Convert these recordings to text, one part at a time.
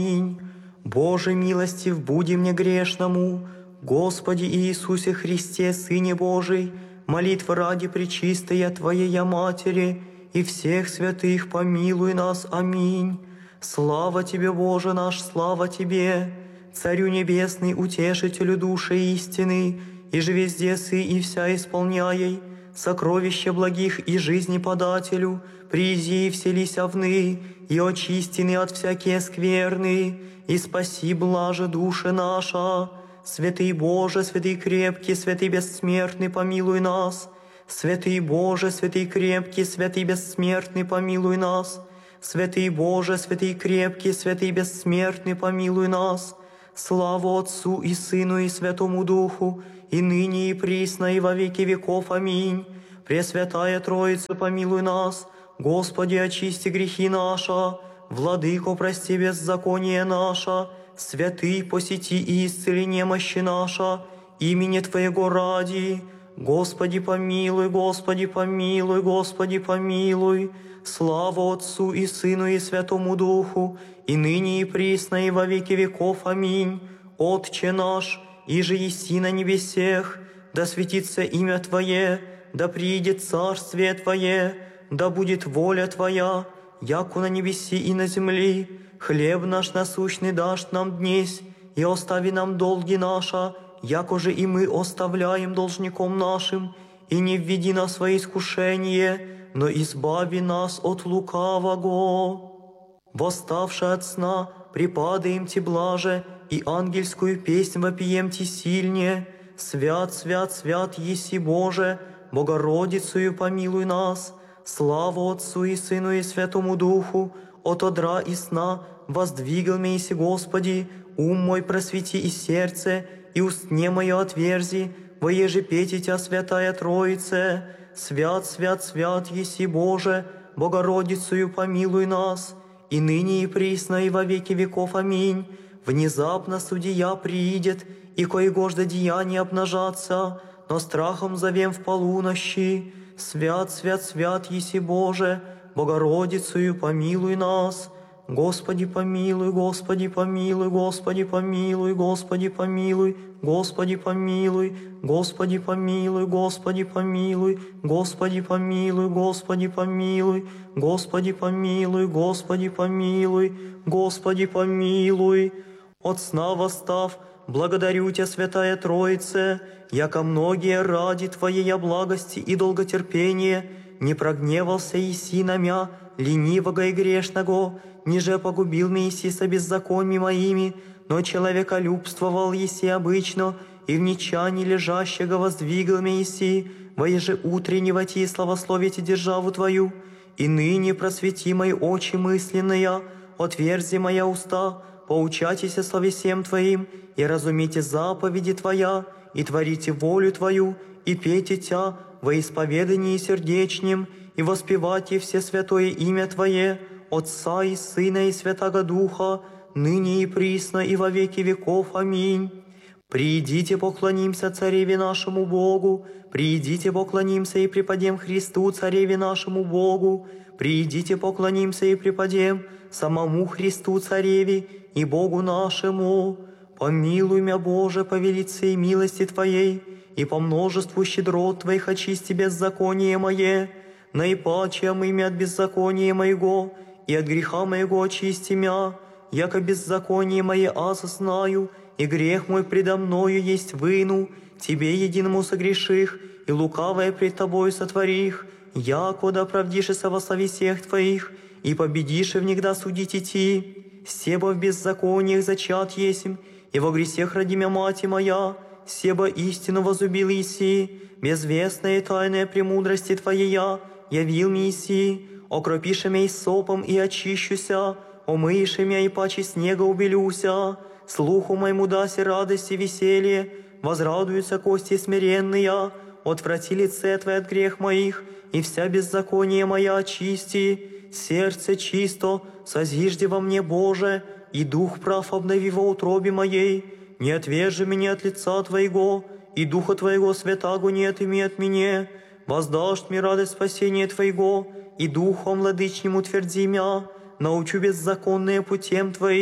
Боже милостив, буди мне грешному, Господи Иисусе Христе, Сыне Божий, молитва ради пречистая Твоей Матери и всех святых помилуй нас. Аминь. Слава Тебе, Боже наш, слава Тебе, Царю Небесный, Утешителю души истины, и же везде сы и вся исполняй, сокровища благих и жизни подателю, приизи и вселися вны, и очистины от всякие скверны, и спаси блаже душе наша. Святый Боже, святый крепкий, святый бессмертный, помилуй нас. Святый Боже, святый крепкий, святый бессмертный, помилуй нас. Святый Боже, святый крепкий, святый бессмертный, помилуй нас. Слава Отцу и Сыну и Святому Духу, и ныне и присно и во веки веков. Аминь. Пресвятая Троица, помилуй нас. Господи, очисти грехи наши. Владыко, прости беззаконие наше. Святый, посети и исцели немощи наша. Имени Твоего ради. Господи, помилуй, Господи, помилуй, Господи, помилуй. Слава Отцу и Сыну и Святому Духу, и ныне и присно и во веки веков. Аминь. Отче наш, иже еси на небесех, да светится имя Твое, да приидет царствие Твое, да будет воля Твоя, яко на небеси и на земли. Хлеб наш насущный дашь нам днесь, и остави нам долги наши, яко же и мы оставляем должником нашим, и не введи нас во искушение, но избави нас от лукавого. Восставши от сна, припадаем Ти блаже, и ангельскую песнь вопием Ти сильнее. Свят, свят, свят еси Боже, Богородицею помилуй нас. Слава Отцу и Сыну и Святому Духу, от одра и сна воздвигал мейся Господи, ум мой просвети и сердце, и устне мое отверзи, воеже петь Тя, Святая Троице. Свят, свят, свят еси Боже, Богородицею помилуй нас, и ныне и присно и во веки веков. Аминь. Внезапно судья приидет, и коегожда деяния обнажатся, но страхом зовем в полунощи. Свят, свят, свят еси Боже, Богородицею помилуй нас. Господи помилуй, Господи помилуй, Господи помилуй, Господи помилуй, Господи помилуй, Господи помилуй, Господи помилуй, Господи помилуй, Господи помилуй, Господи помилуй, Господи помилуй, Господи помилуй. От сна восстав, благодарю Тя, Святая Троице, яко многие ради Твоей благости и долготерпения не прогневался еси на мя, ленивого и грешного, ниже погубил Месси со беззаконьми моими, но человеколюбствовал еси обычно, и в нечани лежащего воздвигал Месси, воеже утреннего Ти славословите державу Твою, и ныне просвети мои очи мысленные, отверзи моя уста, поучайтеся словесем Твоим, и разумейте заповеди Твоя, и творите волю Твою, и пейте Тя во исповедании сердечнем, и воспевайте все святое имя Твое, Отца и Сына и Святаго Духа, ныне и присно и во веки веков. Аминь. Приидите, поклонимся Цареве нашему Богу, приидите, поклонимся и преподем Христу, Цареве нашему Богу, приидите, поклонимся и преподем самому Христу, Цареве и Богу нашему. Помилуй мя, Боже, по велице и милости Твоей, и по множеству щедрот Твоих очисти беззаконие мое, наипаче омыми от беззакония моего, и от греха моего очисти мя, яко беззаконие мое аза знаю, и грех мой предо мною есть выну, Тебе единому согреших, и лукавое пред Тобою сотворих, яко да оправдишься во словесех Твоих, и победишь в них да судить идти. Себо в беззакониях зачат есмь, и во гресех роди мя мати моя, себо истину возлюбил еси, безвестная и тайная премудрости Твоя явил мне еси, окропиши мя сопом и очищуся, омыиши мя и паче снега убелюся, слуху моему даси радость и веселье, возрадуются кости смиренные, отврати лице Твое от грех моих, и вся беззаконие моя очисти. Сердце чисто, созижди во мне, Боже, и дух прав обнови во утробе моей. Не отвержи меня от лица Твоего, и духа Твоего святаго не отыми от меня. Воздашь мне радость спасения Твоего, и духом владычним утверди мя. Научу беззаконные путем Твоим,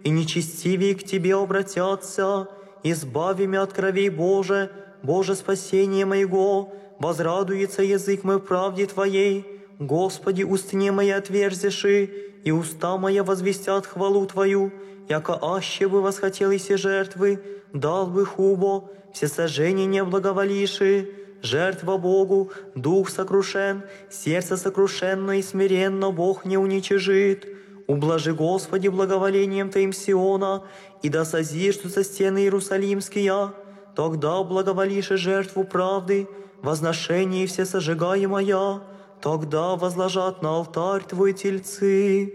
и нечестивые к Тебе обратятся. Избави меня от кровей, Боже, Боже, спасение моего, возрадуется язык мой в правде Твоей. Господи, устне мои отверзиши, и уста моя возвестят хвалу Твою, яко аще бы восхотелися жертвы, дал бы хубо, все сожжения не благоволиши. Жертва Богу, дух сокрушен, сердце сокрушенно и смиренно Бог не уничижит. Ублажи, Господи, благоволением Твоим Сиона, и да созиждутся стены Иерусалимские. Тогда благоволишь жертву правды, возношение все сожигаемая, тогда возложат на алтарь Твой тельцы.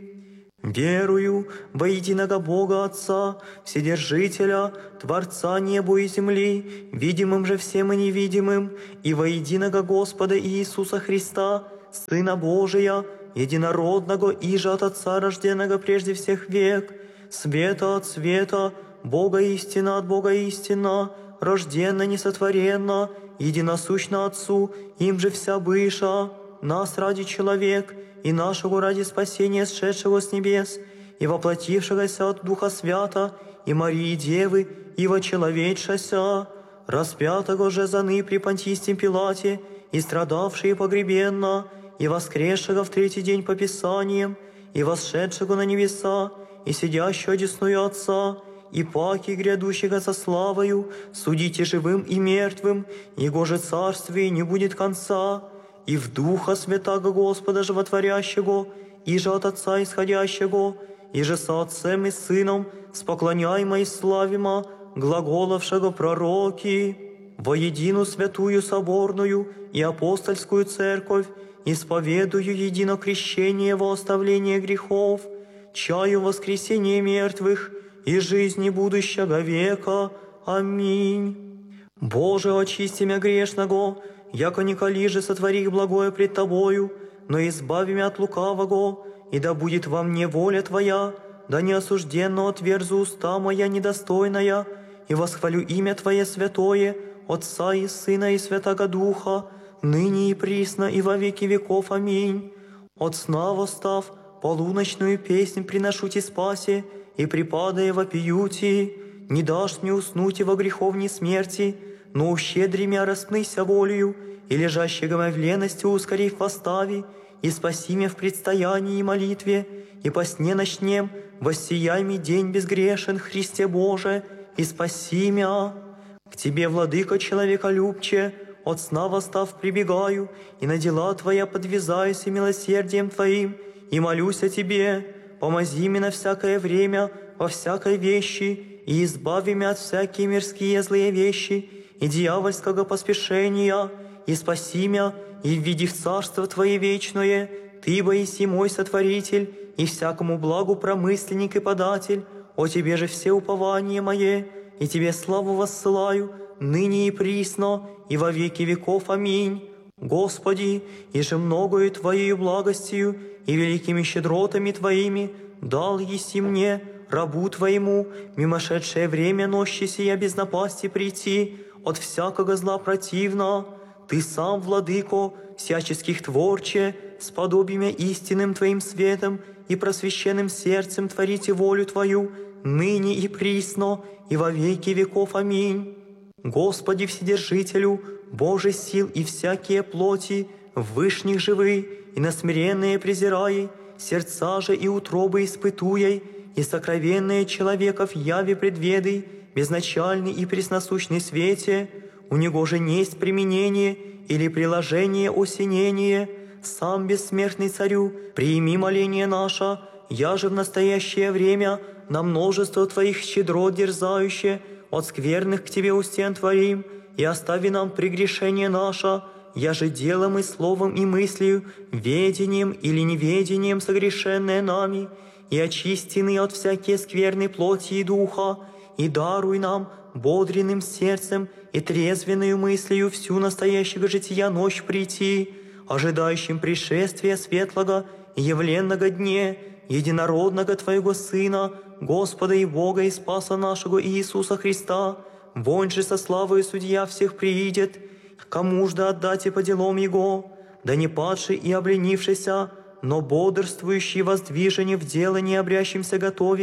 Верую во единого Бога Отца, Вседержителя, Творца неба и земли, видимым же всем и невидимым, и во единого Господа Иисуса Христа, Сына Божия, единородного, иже от Отца, рожденного прежде всех век, света от света, Бога истина от Бога истина, рожденно несотворенно, единосущно Отцу, им же вся быша, нас ради человек, и нашего ради спасения, сшедшего с небес, и воплотившегося от Духа Свята, и Марии Девы, и вочеловечшася, распятого же заны при Понтийском Пилате, и страдавшие погребенно, и воскресшего в третий день по Писаниям, и восшедшего на небеса, и сидящего одесную Отца, и паки грядущего со славою, судите живым и мертвым, Его же царствие не будет конца, и в Духа Святаго Господа Животворящего, и же от Отца исходящего, и же со Отцем и Сыном, споклоняемо и славимо, глаголовшего пророки, во едину святую соборную и апостольскую церковь, исповедую едино крещение во оставление грехов, чаю воскресения мертвых и жизни будущего века. Аминь. Боже, очисти мя грешного, яко николи же сотвори благое пред Тобою, но избави мя от лукавого, и да будет во мне воля Твоя, да не осужденно отверзу уста моя недостойная, и восхвалю имя Твое святое, Отца и Сына и Святаго Духа, ныне и присно и во веки веков. Аминь. От сна восстав, полуночную песнь приношу Ти спасе, и припадая вопию Ти, не дашь мне уснуть и во греховней смерти, но ущедри мя распнися волею, и лежащего мя в лености ускорив восстави, и спаси мя в предстоянии и молитве, и по сне ночнем воссияй ми день безгрешен, Христе Боже, и спаси мя. К Тебе, Владыка человеколюбче, от сна восстав прибегаю, и на дела Твоя подвязаюсь и милосердием Твоим, и молюсь о Тебе, помози мне на всякое время, во всякой вещи, и избави меня от всякие мирские злые вещи, и дьявольского поспешения, и спаси меня, и введи в Царство Твое вечное, Ты, боиси мой Сотворитель, и всякому благу промысленник и податель, о Тебе же все упование мое, и Тебе славу воссылаю, ныне и присно, и во веки веков. Аминь. Господи, и же многою Твоею благостью и великими щедротами Твоими дал еси мне, рабу Твоему, мимошедшее время нощи сия без напасти прийти, от всякого зла противно. Ты сам, Владыко, всяческих творче, с подобием истинным Твоим светом и просвященным сердцем творите волю Твою, ныне и присно, и во веки веков. Аминь. Господи Вседержителю, Боже сил и всякие плоти, вышних живы, и на смиренные презирай, сердца же и утробы испытуй, и сокровенные человеков яви предведай, безначальный и пресносущный свете, у него же несть применение или приложение осенение, сам бессмертный Царю, прими моление наше, я же в настоящее время на множество Твоих щедрот дерзающее, от скверных к Тебе у стен творим, и остави нам прегрешение наше, я же делом и словом и мыслью, ведением или неведением согрешенное нами, и очистины от всякие скверной плоти и духа, и даруй нам бодренным сердцем и трезвенную мыслью всю настоящего жития ночь прийти, ожидающим пришествия светлого и явленного дне, единородного Твоего Сына, Господа и Бога и Спаса нашего Иисуса Христа, вонь же со славой Судья всех приидет, кому ж да отдать и по делам Его, да не падший и обленившийся, но бодрствующий воздвижение в дело не обрящимся готови,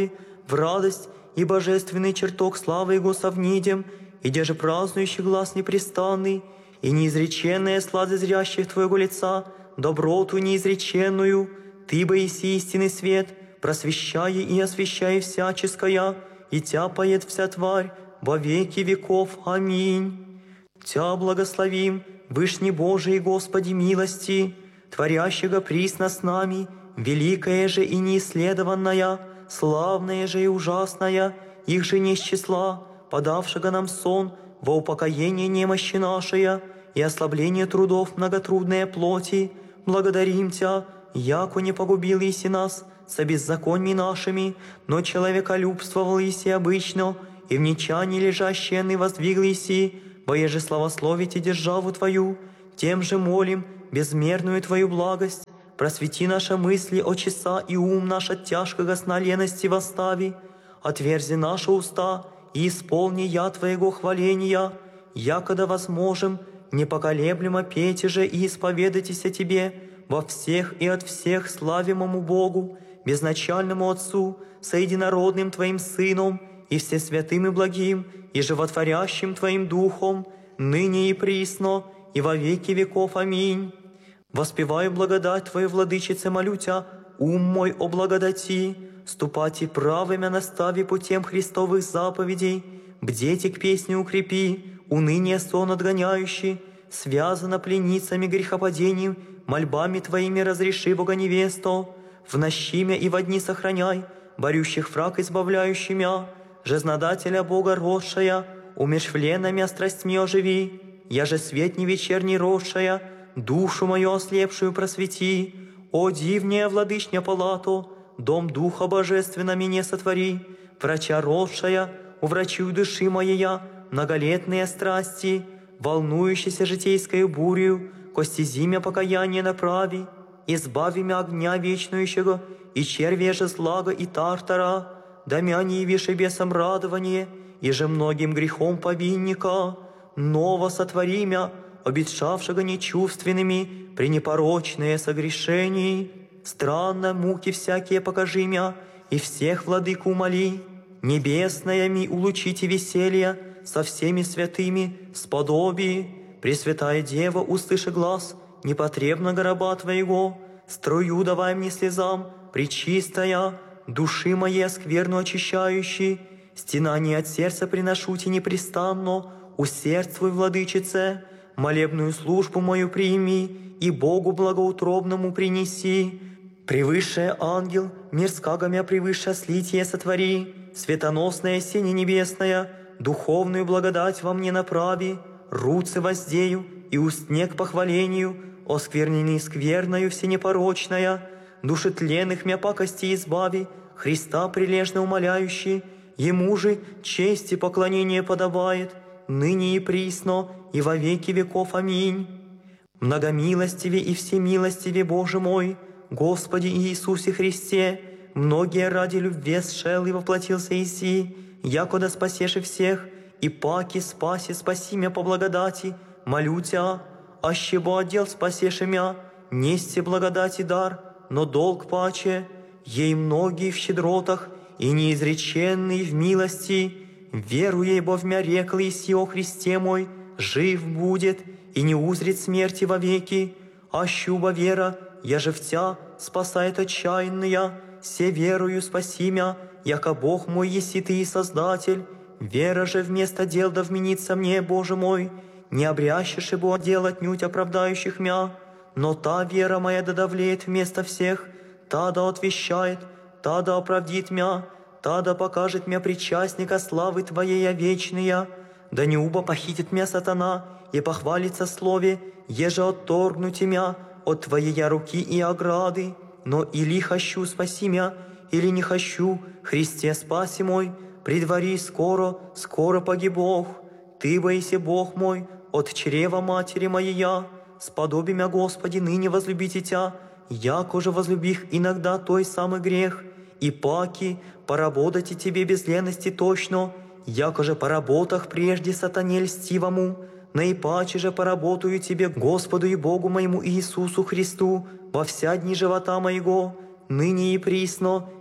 в радость и божественный чертог славы Его совнидем, и где же празднующий глаз непрестанный, и неизреченная сладость зрящих Твоего лица, доброту неизреченную, Ты бы еси истинный свет, просвещая и освещая всяческое, и тяпает вся тварь во веки веков. Аминь. Тя благословим, Вышний Божий Господи милости, творящего присно с нами, великая же и неисследованная, славная же и ужасная, их же не с числа, подавшего нам сон во упокоение немощи нашей и ослабление трудов многотрудной плоти, благодарим Тя, яко не погубил еси нас со беззаконьми нашими, но человеколюбствовал еси обычно, и в нечании лежащие ны воздвигл еси, боеже славословите державу Твою, тем же молим безмерную Твою благость, просвети наши мысли о часа и ум наш от тяжкого сна лености восстави, отверзи наши уста и исполни я Твоего хваления, якода возможем, непоколеблемо пейте же и исповедайтесь о Тебе во всех и от всех славимому Богу, безначальному Отцу, соединородным Твоим Сыном и всесвятым и благим, и животворящим Твоим Духом, ныне и присно, и во веки веков. Аминь. Воспеваю благодать Твою, Владычице, молю Тя, ум мой о благодати, ступати правыми настави путем Христовых заповедей, бдете к песне укрепи, уныние сон отгоняющий, связано пленницами грехопадением, мольбами Твоими разреши Бога невесту, в нощимя и во дни сохраняй, борющих враг избавляющий мя, жизнодателя Бога родшая, умершвленными страстьми оживи, я же свет не вечерний родшая, душу мою ослепшую просвети, о дивняя владычня палату, дом Духа Божественно меня сотвори, врача родшая, уврачуй души моя, многолетные страсти, волнующейся житейскою бурью, кости зимя покаяние направи, избави мя огня вечнующего, и червя же злага и тартара, да мя не явишь и бесом радование, и же многим грехом повинника, ново сотвори мя, обетшавшего нечувственными, пренепорочные согрешений. Странно муки всякие покажи мя, и всех владыку моли, небесная ми улучите веселья, со всеми святыми сподоби. Пресвятая Дева, услыши глаз, непотребного раба Твоего, струю давай мне слезам, пречистая, души моей скверну очищающей, стенание от сердца приношу Ти непрестанно, усердствуй, Владычице, молебную службу мою прими и Богу благоутробному принеси. Превыше ангел, мирского мя превыше слитие сотвори, светоносная сине небесная, духовную благодать во мне направи, руцы воздею и устне к похвалению, оскверненный скверною всенепорочная, души тленных мя пакости избави, Христа прилежно умоляющий, Ему же честь и поклонение подобает, ныне и присно, и во веки веков. Аминь. Многомилостиве и всемилостиве Боже мой, Господи Иисусе Христе, многие ради любви сшел и воплотился Иси, якода спасеши всех, и паки спаси спаси мя по благодати, молю Тя, ащебо отдел спасеши мя, нести благодати дар, но долг паче, ей многие в щедротах и неизреченный в милости, веруя, бо в мя рекл Иси о Христе мой, жив будет и не узрит смерти вовеки, ащуба вера, я же в Тя спасает отчаянная, се верую спаси мя, яко Бог мой еси Ты и Создатель, вера же вместо дел да вменится мне, Боже мой, не обрящешь ибо дел отнюдь оправдающих мя, но та вера моя да давлеет вместо всех, та да отвещает, та да оправдит мя, та да покажет мя причастника славы Твоей вечная, да не уба похитит мя сатана и похвалится слове, еже отторгнуть мя от Твоей руки и ограды, но или хочу спаси мя, или не хочу, Христе спаси мой, предвари скоро, скоро погибох. Ты, боиси Бог мой, от чрева матери моя, сподоби мя, Господи, ныне возлюбите Тя, яко же возлюбих иногда той самый грех, и паки поработайте Тебе без лености точно, яко же по работах прежде сатане льстивому, наипаче же поработаю Тебе, Господу и Богу моему Иисусу Христу, во вся дни живота моего, ныне и присно,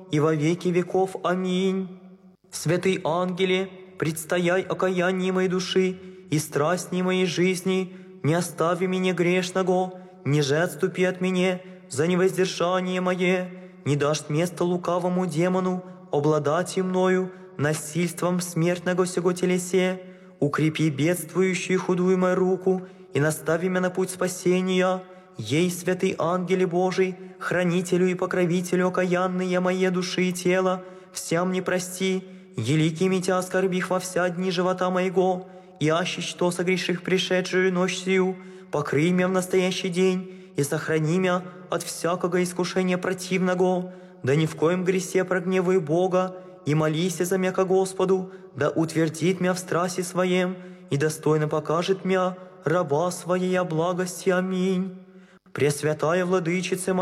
и во веки веков. Аминь. Святый ангеле, предстояй окаяние моей души и страстней моей жизни, не остави меня грешного, ниже отступи от меня за невоздержание мое, не дашь место лукавому демону обладать и мною насильством смертного сего телесе, укрепи бедствующую худую мою руку и настави меня на путь спасения. Ей, святый ангеле Божий, хранителю и покровителю окаянные моей души и тела, всем не прости, еликими тебя оскорбих во вся дни живота моего, и аще что согреших пришедшую ночь сию, покрый меня в настоящий день и сохрани меня от всякого искушения противного, да ни в коем гресе прогневай Бога, и молися за меня ко Господу, да утвердит меня в страсти своем и достойно покажет меня раба своей благости. Аминь. Пресвятая Владычица